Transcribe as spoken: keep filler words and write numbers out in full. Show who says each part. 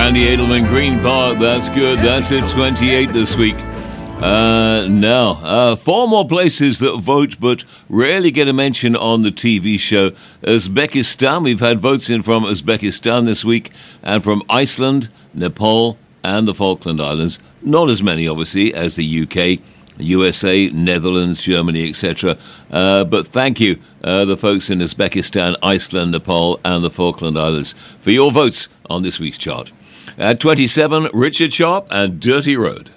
Speaker 1: Randy Edelman, Green Park, that's good. That's at twenty-eight this week. Uh, now, uh, four more places that vote but rarely get a mention on the T V show. Uzbekistan, we've had votes in from Uzbekistan this week, and from Iceland, Nepal, and the Falkland Islands. Not as many, obviously, as the U K, U S A, Netherlands, Germany, et cetera. Uh, but thank you, uh, the folks in Uzbekistan, Iceland, Nepal, and the Falkland Islands, for your votes on this week's chart. At twenty-seven, Richard Sharp and Dirty Road.